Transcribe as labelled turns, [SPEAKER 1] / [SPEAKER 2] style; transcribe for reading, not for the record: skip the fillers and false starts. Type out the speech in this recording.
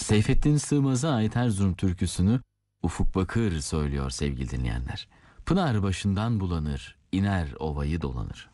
[SPEAKER 1] Seyfettin Sığmaz'a ait Erzurum türküsünü Ufuk Bakır söylüyor sevgili dinleyenler. Pınar başından bulanır, iner ovayı dolanır.